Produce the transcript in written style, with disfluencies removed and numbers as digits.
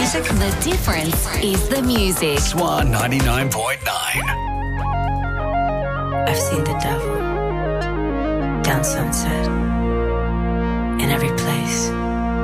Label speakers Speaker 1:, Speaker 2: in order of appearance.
Speaker 1: The difference is the music.
Speaker 2: Swan 99.9.
Speaker 3: I've seen the devil down Sunset in every place.